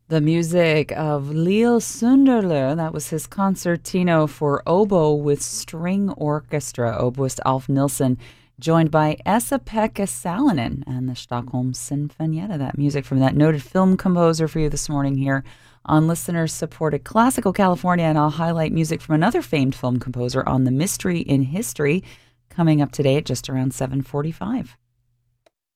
The music of Leo Sunderler, that was his concertino for oboe with string orchestra, oboist Alf Nilsson, joined by Esa-Pekka Salonen and the Stockholm Sinfonietta. That music from that noted film composer for you this morning here on listener-supported Classical California, and I'll highlight music from another famed film composer on the Mystery in History coming up today at just around 7:45.